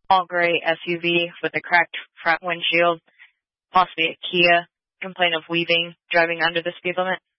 All gray SUV with a cracked front windshield, possibly a Kia. Complaint of weaving, driving under the speed limit.